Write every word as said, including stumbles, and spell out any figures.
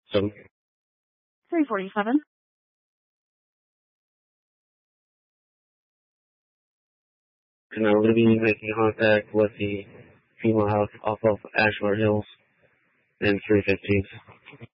So, three forty-seven. and I'm going to be making contact with the female house off of Ashmore Hills and three fifteen.